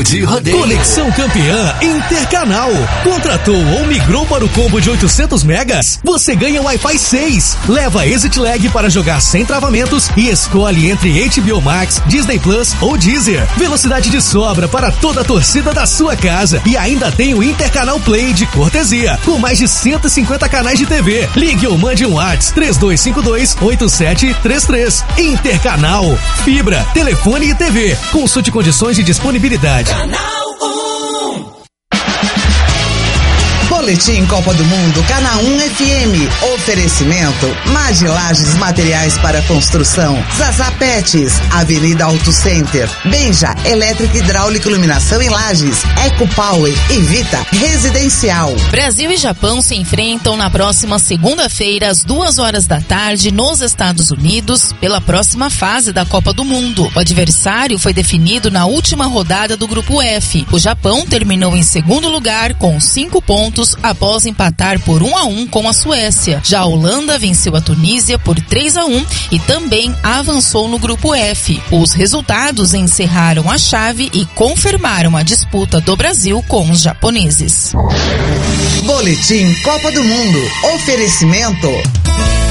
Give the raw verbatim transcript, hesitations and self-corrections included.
Saúde Rodeia. Conexão Campeã Intercanal. Contratou ou migrou para o combo de oitocentos megas? Você ganha Wi-Fi seis. Leva Exit Lag para jogar sem travamentos e escolhe entre H B O Max, Disney Plus ou Deezer. Velocidade de sobra para toda a torcida da sua casa. E ainda tem o Intercanal Play de cortesia, com mais de cento e cinquenta canais de T V. Ligue ou mande um WhatsApp três dois cinco dois, oito sete três três. Intercanal. Fibra, telefone e T V. Consulte condições de disponibilidade. Canal um. Boletim Copa do Mundo, Canal um F M. Oferecimento Magi Lages Materiais para Construção, Zaza Pets, Avenida Auto Center, Benja Elétrica, Hidráulica, Iluminação em Lages, Eco Power e Vita Residencial. Brasil e Japão se enfrentam na próxima segunda-feira às duas horas da tarde nos Estados Unidos pela próxima fase da Copa do Mundo. O adversário foi definido na última rodada do Grupo F. O Japão terminou em segundo lugar com cinco pontos após empatar por um a um com a Suécia. Já a Holanda venceu a Tunísia por três a um e também avançou no Grupo F. Os resultados encerraram a chave e confirmaram a disputa do Brasil com os japoneses. Boletim Copa do Mundo. Oferecimento